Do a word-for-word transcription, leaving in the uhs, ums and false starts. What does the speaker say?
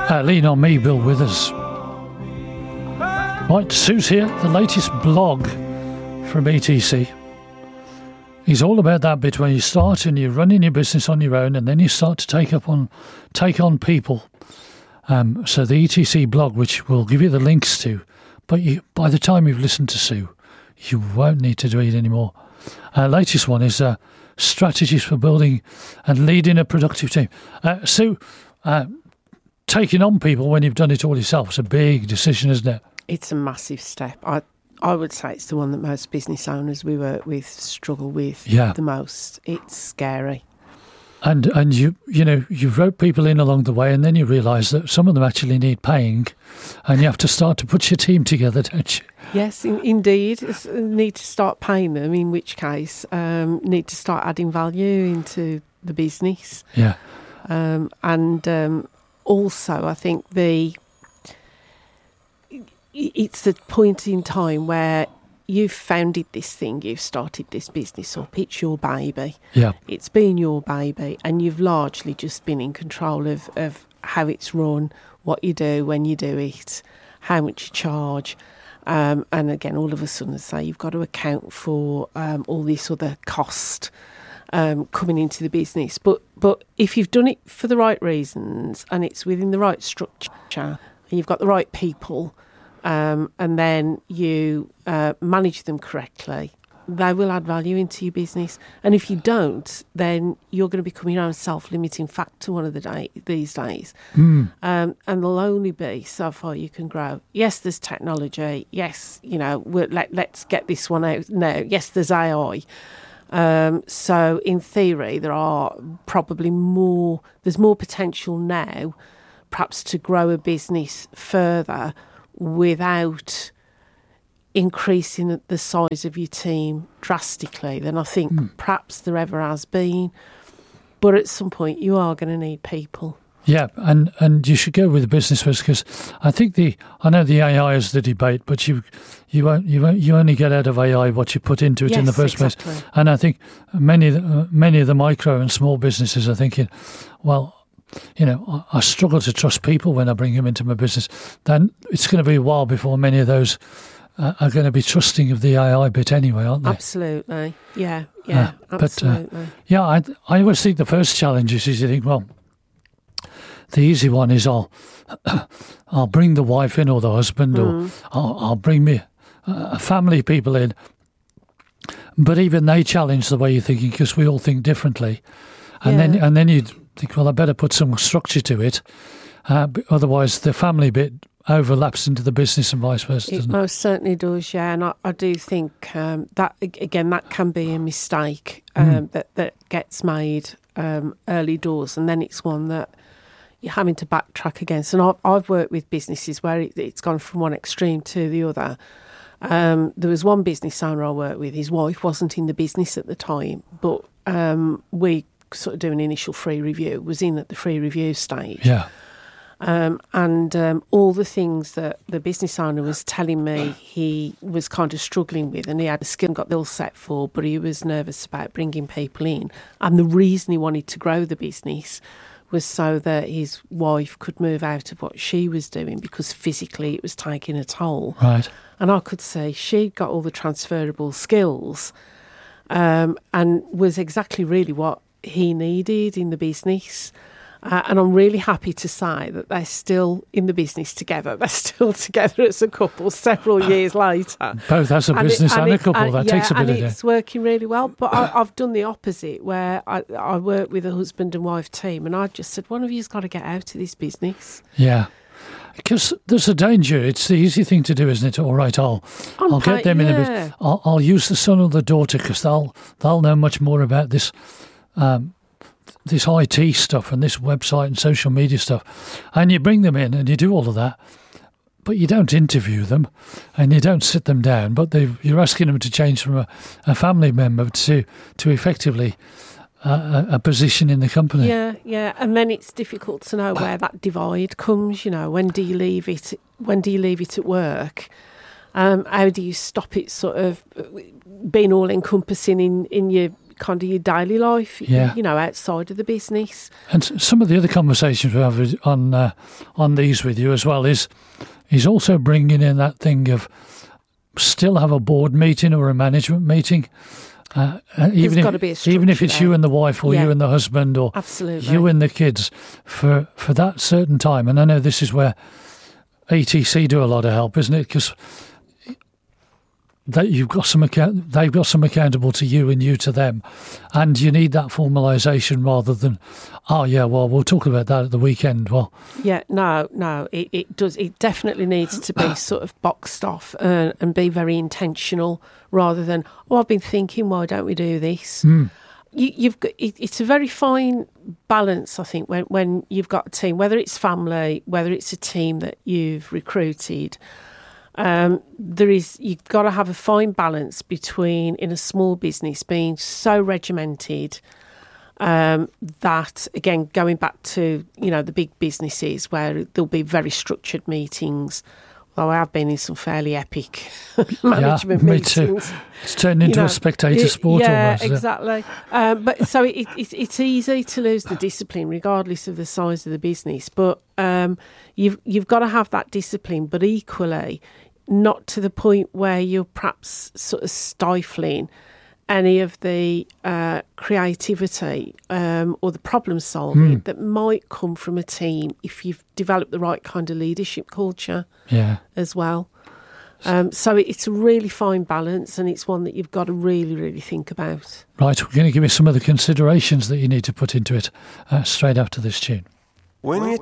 Uh, lean on me, Bill Withers. Right, Sue's here, the latest blog from E T C. He's all about that bit where you start and you're running your business on your own, and then you start to take up on take on people. Um, so the E T C blog, which we'll give you the links to, but you, by the time you've listened to Sue, you won't need to do it anymore. Our latest one is uh, strategies for building and leading a productive team. Uh, Sue, uh, taking on people when you've done it all yourself is a big decision, isn't it? It's a massive step. I I would say it's the one that most business owners we work with struggle with yeah. the most. It's scary. And and you you know, you wrote people in along the way, and then you realise that some of them actually need paying, and you have to start to put your team together, don't you? Yes, in, indeed. It's, need to start paying them, in which case um, need to start adding value into the business. Yeah. Um, and um, also, I think the it's the point in time where you've founded this thing, you've started this business up, it's your baby. Yeah. It's been your baby, and you've largely just been in control of, of how it's run, what you do, when you do it, how much you charge. Um, and again, all of a sudden, say you've got to account for um, all this other cost um, coming into the business. But but if you've done it for the right reasons and it's within the right structure, and you've got the right people, Um, and then you uh, manage them correctly, they will add value into your business. And if you don't, then you're going to become your own self-limiting factor one of the day these days. Mm. Um, and there'll only be so far you can grow. Yes, there's technology. Yes, you know, we're, let, let's get this one out now. Yes, there's A I. Um, so in theory, there are probably more, there's more potential now, perhaps to grow a business further without increasing the size of your team drastically than I think mm. perhaps there ever has been. But at some point, you are going to need people. Yeah, and, and you should go with the business first, because I think the I know the A I is the debate, but you you won't you won't, you only get out of A I what you put into it yes, in the first exactly. place. And I think many of the, uh, many of the micro and small businesses are thinking, well, you know, I, I struggle to trust people when I bring them into my business. Then it's going to be a while before many of those uh, are going to be trusting of the A I bit anyway, aren't they? Absolutely, yeah, yeah, uh, absolutely. But, uh, yeah, I I always think the first challenge is, is you think, well, the easy one is I'll I'll bring the wife in or the husband, mm. or I'll, I'll bring me uh, family people in. But even they challenge the way you're thinking, because we all think differently, and yeah. then and then you think, well, I better put some structure to it, uh, otherwise the family bit overlaps into the business and vice versa. It doesn't most it? certainly does, yeah. And I, I do think um, that again that can be a mistake um, mm. that that gets made um, early doors, and then it's one that you're having to backtrack against. And I've, I've worked with businesses where it, it's gone from one extreme to the other. Um, there was one business owner I worked with. His wife wasn't in the business at the time, but um, we sort of do an initial free review, was in at the free review stage. Yeah. Um, and um, all the things that the business owner was telling me he was kind of struggling with, and he had a skill got the all set for, but he was nervous about bringing people in. And the reason he wanted to grow the business was so that his wife could move out of what she was doing, because physically it was taking a toll. Right. And I could say she'd got all the transferable skills um, and was exactly really what he needed in the business. Uh, and I'm really happy to say that they're still in the business together. They're still together as a couple several years later. Both as a and business it, and, and it, a couple. And, that yeah, takes a bit and of day. it's working really well. But I, I've done the opposite, where I, I work with a husband and wife team, and I just said, one of you's got to get out of this business. Yeah. Because there's a danger. It's the easy thing to do, isn't it? All right, I'll On I'll pa- get them yeah. in a bit. I'll, I'll use the son or the daughter, because they'll they'll know much more about this um, this I T stuff and this website and social media stuff. And you bring them in and you do all of that, but you don't interview them and you don't sit them down. But you're asking them to change from a, a family member to to effectively uh, a, a position in the company. Yeah, yeah. And then it's difficult to know where that divide comes. You know, when do you leave it? When do you leave it at work? Um, how do you stop it sort of being all encompassing in, in your kind of your daily life, Yeah. you know, outside of the business. And s- some of the other conversations we have with- on uh, on these with you as well is is also bringing in that thing of still have a board meeting or a management meeting. Uh, uh, even gotta be a if even if structure it's you there. and the wife, or Yeah. you and the husband, or Absolutely. you and the kids, for for that certain time. And I know this is where A T C do a lot of help, isn't it? Because that you've got some account, they've got some accountable to you and you to them, and you need that formalisation rather than, oh yeah, well we'll talk about that at the weekend. Well, Yeah, no, no, it, it does. It definitely needs to be sort of boxed off and, and be very intentional rather than, oh, I've been thinking, why don't we do this? mm, You, you've got, it, it's a very fine balance, I think, when, when you've got a team, whether it's family, whether it's a team that you've recruited. Um, there is, you've got to have a fine balance between, in a small business, being so regimented um, that, again, going back to, you know, the big businesses where there'll be very structured meetings. Well, I have been in some fairly epic management yeah, me meetings. too. It's turned into You know, a spectator it- sport yeah, almost. isn't it? exactly. Um, but so it, it, it's easy to lose the discipline, regardless of the size of the business. But um, you've you've got to have that discipline, but equally not to the point where you're perhaps sort of stifling any of the uh, creativity um, or the problem solving Mm. that might come from a team if you've developed the right kind of leadership culture Yeah. as well. Um, so it- it's a really fine balance, and it's one that you've got to really, really think about. Right, we're going to give you some of the considerations that you need to put into it uh, straight after this tune. When you